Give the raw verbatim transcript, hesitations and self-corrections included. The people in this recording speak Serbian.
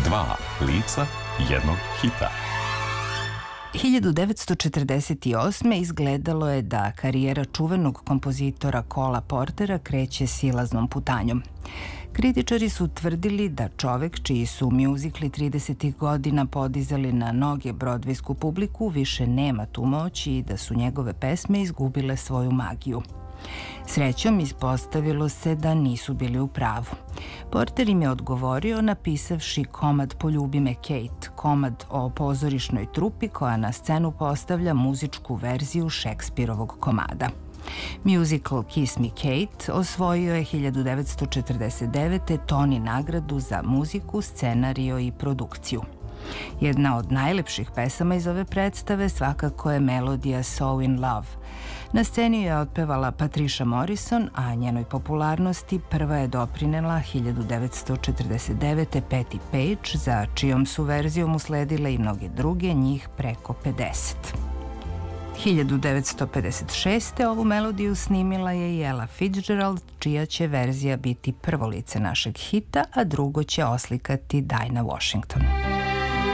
Dva lica jednog hita. hiljadu devetsto četrdeset osme izgledalo je da karijera čuvenog kompozitora Cola Portera kreće silaznom putanjom. Kritičari su tvrdili da čovek čiji su mjuzikli tridesetih godina podizali na noge brodvejsku publiku više nema tu moć i da su njegove pesme izgubile svoju magiju. Srećom, ispostavilo se da nisu bili u pravu. Porter im je odgovorio napisavši komad Poljubi me Kate, komad o pozorišnoj trupi koja na scenu postavlja muzičku verziju Šekspirovog komada. Musical Kiss Me Kate osvojio je hiljadu devetsto četrdeset devete Tony nagradu za muziku, scenario i produkciju. Jedna od najlepših pesama iz ove predstave svakako je melodija So in Love. Na sceni je otpevala Patricia Morrison, a njenoj popularnosti prva je doprinela hiljadu devetsto četrdeset devete Patti Page, za čijom su verzijom usledile i mnoge druge, njih preko pedeset. hiljadu devetsto pedeset šeste ovu melodiju snimila je i Ella Fitzgerald, čija će verzija biti prvo lice našeg hita, a drugo će oslikati Dinah Washington.